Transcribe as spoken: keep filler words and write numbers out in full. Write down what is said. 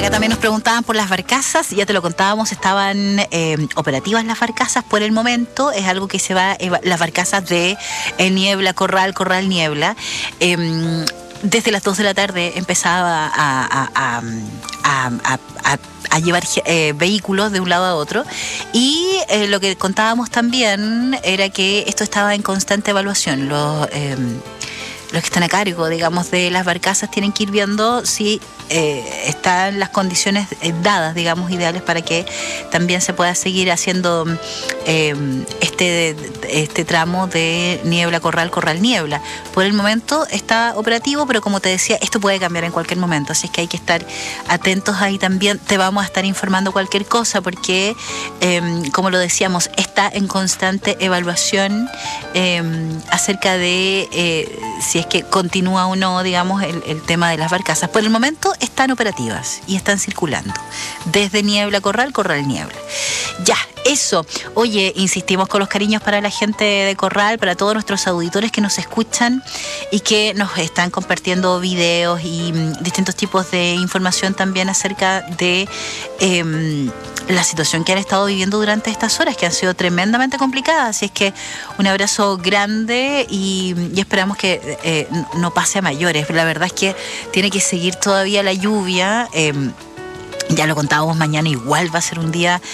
También nos preguntaban por las barcazas, ya te lo contábamos, estaban eh, operativas las barcazas por el momento, es algo que se va, eh, las barcazas de eh, Niebla, Corral, Corral, Niebla. Eh, desde las dos de la tarde empezaba a, a, a, a, a, a a llevar eh, vehículos de un lado a otro, y eh, lo que contábamos también era que esto estaba en constante evaluación. Los, eh, los que están a cargo, digamos, de las barcazas tienen que ir viendo si eh, están las condiciones eh, dadas, digamos, ideales para que también se pueda seguir haciendo eh, este, este tramo de Niebla, Corral, Corral, Niebla. Por el momento está operativo, pero como te decía, esto puede cambiar en cualquier momento, así es que hay que estar atentos ahí también. Te vamos a estar informando cualquier cosa porque, eh, como lo decíamos, está en constante evaluación eh, acerca de eh, si es que continúa o no, digamos, el, el tema de las barcazas. Por el momento están operativas y están circulando desde Niebla, Corral, Corral, Niebla. Ya, eso. Oye, insistimos con los cariños para la gente de Corral, para todos nuestros auditores que nos escuchan y que nos están compartiendo videos y um, distintos tipos de información también acerca de eh, la situación que han estado viviendo durante estas horas, que han sido tremendamente complicadas. Así es que un abrazo grande y, y esperamos que eh, no pase a mayores. La verdad es que tiene que seguir todavía la lluvia. Eh, ya lo contábamos, mañana igual va a ser un día